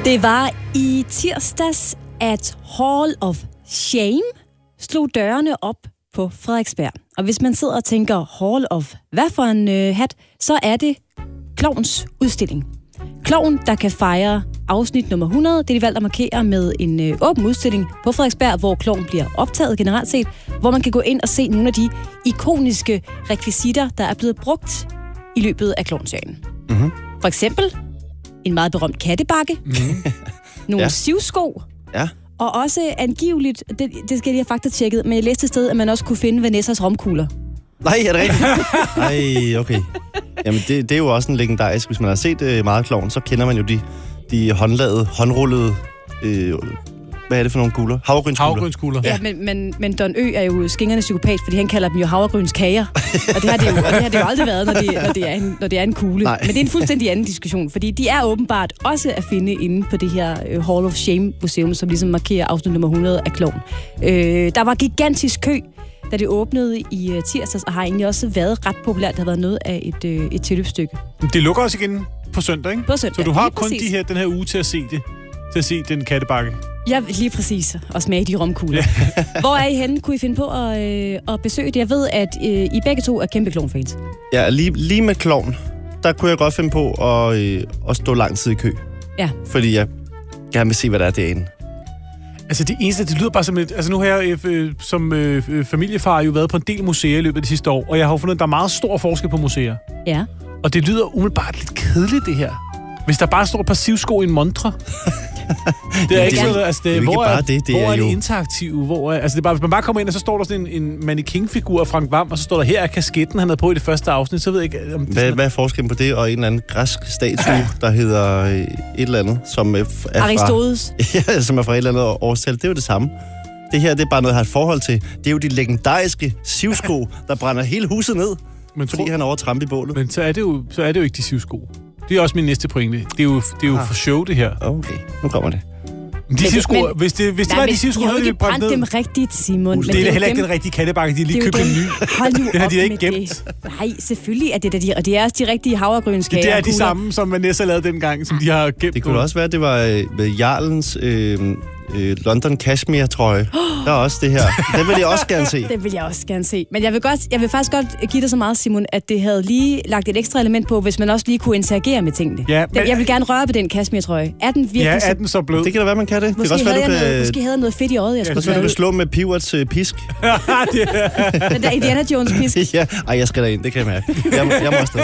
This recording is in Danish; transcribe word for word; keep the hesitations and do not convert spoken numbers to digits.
Det var i tirsdags, at Hall of Shame slog dørene op på Frederiksberg. Og hvis man sidder og tænker, Hall of hvad for en øh, hat, så er det Klovns udstilling. Klovn, der kan fejre afsnit nummer hundrede, det er de valgt at markere med en øh, åben udstilling på Frederiksberg, hvor Klovn bliver optaget generelt set, hvor man kan gå ind og se nogle af de ikoniske rekvisitter, der er blevet brugt i løbet af Klovn-serien. Mm-hmm. For eksempel en meget berømt kattebakke, mm-hmm. nogle ja. sivsko, ja. og også angiveligt, det, det skal jeg lige have faktatjekket, men jeg læste et sted, at man også kunne finde Vanessas romkugler. Nej, er det rigtigt? Nej, okay. Jamen, det, det er jo også en legendarisk. Hvis man har set øh, meget Klovn, så kender man jo de, de håndlavede, håndrullede... Øh, hvad er det for nogle kugler? Havregrynskugler. Havregrynskugler. Ja, men, men, men Don Ø er jo skingerne psykopat, fordi han kalder dem jo havregrynskager. Og det har det jo, og det har det jo aldrig været, når det, når det, er, en, når det er en kugle. Nej. Men det er en fuldstændig anden diskussion, fordi de er åbenbart også at finde inde på det her uh, Hall of Shame-museum, som ligesom markerer afsnit nummer hundrede af Klovn. Øh, der var gigantisk kø, da det åbnede i uh, tirsdags, og har egentlig også været ret populært. Det har været noget af et, uh, et tilløbsstykke. Det lukker også igen på søndag, ikke? På søndag, så du har kun præcis. de her, den her uge til at se det. Til at se den kattebakke. Ja, lige præcis. Og smage de romkugler. Hvor er I henne? Kunne I finde på at, øh, at besøge det? Jeg ved, at øh, I begge to er kæmpe Klovn-fans. Ja, lige, lige med Klovn, der kunne jeg godt finde på at, øh, at stå lang tid i kø. Ja. Fordi jeg gerne vil se, hvad der er derinde. Altså det eneste, det lyder bare som et... Altså nu har jeg øh, som øh, familiefar jo været på en del museer i løbet af de sidste år, og jeg har jo fundet, at der er meget stor forskel på museer. Ja. Og det lyder umiddelbart lidt kedeligt, det her. Hvis der bare står et par sivsko i en montre. Det er ikke sådan, altså det, det er hvor bare er, det, det hvor er, er det jo... interaktive, hvor er, altså det er bare, hvis man bare kommer ind, og så står der sådan en, en mannequin-figur af Frank Hvam, og så står der, her er kasketten, han havde på i det første afsnit, så ved jeg ikke... Om det hvad, sådan... hvad er forskellen på det, og en eller anden græsk statue, der hedder et eller andet, som er fra... Aristoteles. Ja, som er fra et eller andet årstal, det er jo det samme. Det her, det er bare noget, jeg har et forhold til. Det er jo de legendariske sivsko, der brænder hele huset ned, men fordi tror... han er over trampe i bålet. Men så er det jo, så er det jo ikke de sivsko. Det er også min næste pointe. Det er jo, det er jo for show, det her. Okay, nu kommer det. De sivsko, men, hvis det, hvis det nej, var de sivsko, havde de ikke brændt dem rigtigt, Simon. Uh, det, det er heller ikke den rigtige kattebakke, de har lige købt en ny. Hold nu det har de op ikke med gemt. Det. Nej, selvfølgelig er det der, de, og det er også de rigtige havregrynskager. Det er de samme, som Vanessa lavede dengang, som de har gemt. Det kunne på. Også være, at det var øh, Jarlens øh, øh, London Cashmere trøje. Der er også det her. Det vil jeg også gerne se. Det vil jeg også gerne se. Men jeg vil, godt, jeg vil faktisk godt give dig så meget, Simon, at det havde lige lagt et ekstra element på, hvis man også lige kunne interagere med tingene. Ja, men... Jeg vil gerne røre på den cashmere trøje. Er den virkelig ja, er den så blød? Det kan da være, man kan det. Måske, det kan havde, også være, jeg du kan... noget, måske havde jeg noget fedt i øjet, jeg skulle tage. Du kan slå med Pivots øh, pisk. Den der Indiana Jones pisk. Ja, ej, jeg skal derind. Det kan jeg mærke. Jeg, jeg må